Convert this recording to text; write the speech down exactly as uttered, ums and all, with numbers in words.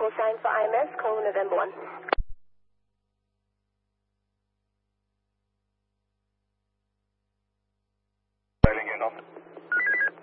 call sign for I M S, call November one.